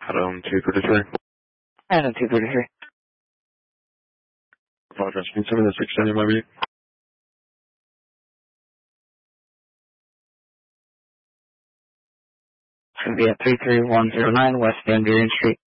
Adam 233. Adam 233. Apologize. Can you tell me the 610 you might be? It's going to be at 33109 West Van Buren Street.